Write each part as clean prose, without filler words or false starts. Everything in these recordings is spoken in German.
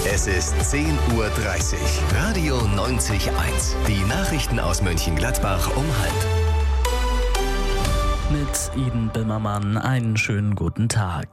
Es ist 10:30 Uhr. Radio 90.1. Die Nachrichten aus Mönchengladbach um 12:30. Mit Iden Bimmermann einen schönen guten Tag.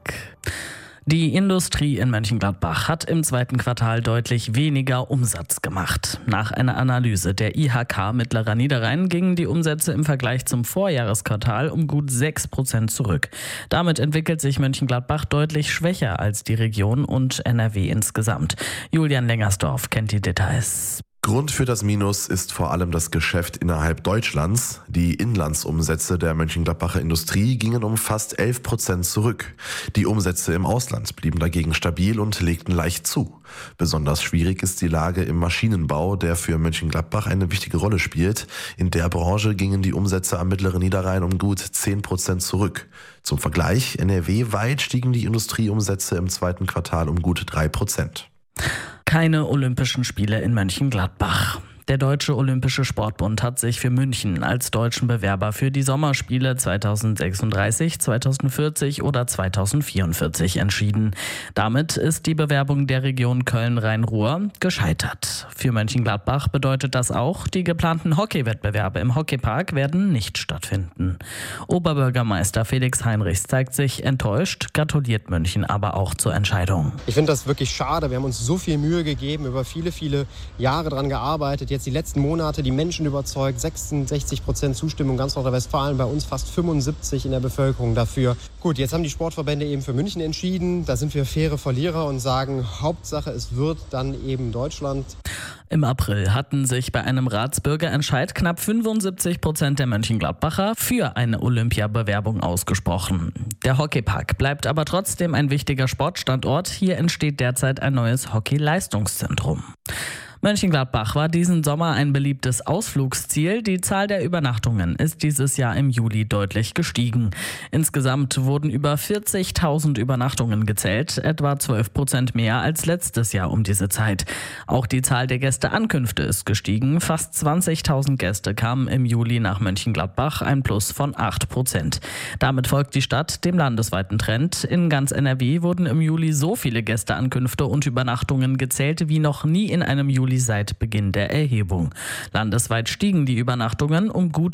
Die Industrie in Mönchengladbach hat im zweiten Quartal deutlich weniger Umsatz gemacht. Nach einer Analyse der IHK Mittlerer Niederrhein gingen die Umsätze im Vergleich zum Vorjahresquartal um gut 6% zurück. Damit entwickelt sich Mönchengladbach deutlich schwächer als die Region und NRW insgesamt. Julian Lengersdorf kennt die Details. Grund für das Minus ist vor allem das Geschäft innerhalb Deutschlands. Die Inlandsumsätze der Mönchengladbacher Industrie gingen um fast 11% zurück. Die Umsätze im Ausland blieben dagegen stabil und legten leicht zu. Besonders schwierig ist die Lage im Maschinenbau, der für Mönchengladbach eine wichtige Rolle spielt. In der Branche gingen die Umsätze am Mittleren Niederrhein um gut 10% zurück. Zum Vergleich, NRW-weit stiegen die Industrieumsätze im zweiten Quartal um gut 3%. Keine Olympischen Spiele in Mönchengladbach. Der Deutsche Olympische Sportbund hat sich für München als deutschen Bewerber für die Sommerspiele 2036, 2040 oder 2044 entschieden. Damit ist die Bewerbung der Region Köln-Rhein-Ruhr gescheitert. Für Mönchengladbach bedeutet das auch, die geplanten Hockeywettbewerbe im Hockeypark werden nicht stattfinden. Oberbürgermeister Felix Heinrichs zeigt sich enttäuscht, gratuliert München aber auch zur Entscheidung. Ich finde das wirklich schade. Wir haben uns so viel Mühe gegeben, über viele, viele Jahre daran gearbeitet. Jetzt die letzten Monate die Menschen überzeugt, 66% Zustimmung ganz Nordrhein-Westfalen, bei uns fast 75% in der Bevölkerung dafür. Gut, jetzt haben die Sportverbände eben für München entschieden. Da sind wir faire Verlierer und sagen, Hauptsache es wird dann eben Deutschland. Im April hatten sich bei einem Ratsbürgerentscheid knapp 75% der Mönchengladbacher für eine Olympiabewerbung ausgesprochen. Der Hockeypark bleibt aber trotzdem ein wichtiger Sportstandort. Hier entsteht derzeit ein neues Hockey-Leistungszentrum. Mönchengladbach war diesen Sommer ein beliebtes Ausflugsziel. Die Zahl der Übernachtungen ist dieses Jahr im Juli deutlich gestiegen. Insgesamt wurden über 40.000 Übernachtungen gezählt, etwa 12% mehr als letztes Jahr um diese Zeit. Auch die Zahl der Gästeankünfte ist gestiegen. Fast 20.000 Gäste kamen im Juli nach Mönchengladbach, ein Plus von 8%. Damit folgt die Stadt dem landesweiten Trend. In ganz NRW wurden im Juli so viele Gästeankünfte und Übernachtungen gezählt wie noch nie in einem Juli seit Beginn der Erhebung. Landesweit stiegen die Übernachtungen um gut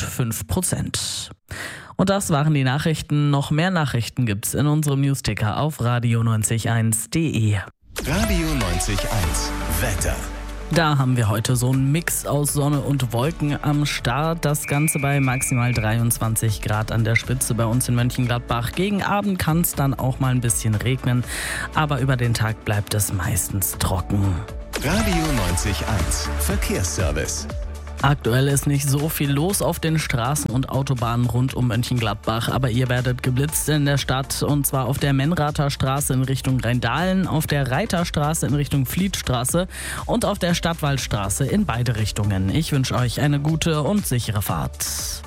5%. Und das waren die Nachrichten. Noch mehr Nachrichten gibt's in unserem Newsticker auf radio901.de. Radio 90.1. Wetter. Da haben wir heute so einen Mix aus Sonne und Wolken am Start. Das Ganze bei maximal 23 Grad an der Spitze bei uns in Mönchengladbach. Gegen Abend kann es dann auch mal ein bisschen regnen, aber über den Tag bleibt es meistens trocken. Radio 90.1. Verkehrsservice. Aktuell ist nicht so viel los auf den Straßen und Autobahnen rund um Mönchengladbach, aber ihr werdet geblitzt in der Stadt, und zwar auf der Menrather Straße in Richtung Rheindahlen, auf der Reiterstraße in Richtung Flietstraße und auf der Stadtwaldstraße in beide Richtungen. Ich wünsche euch eine gute und sichere Fahrt.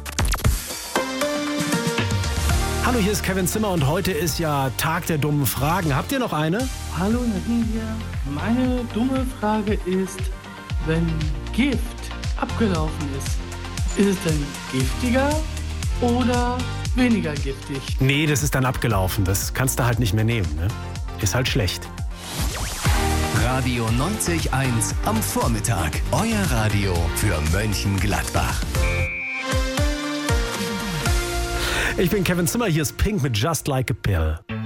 Hallo, hier ist Kevin Zimmer und heute ist ja Tag der dummen Fragen. Habt ihr noch eine? Hallo Nadine hier. Meine dumme Frage ist, wenn Gift abgelaufen ist es denn giftiger oder weniger giftig? Nee, das ist dann abgelaufen. Das kannst du halt nicht mehr nehmen, ne? Ist halt schlecht. Radio 90.1 am Vormittag. Euer Radio für Mönchengladbach. Ich bin Kevin Zimmer, hier ist Pink mit Just Like a Pill.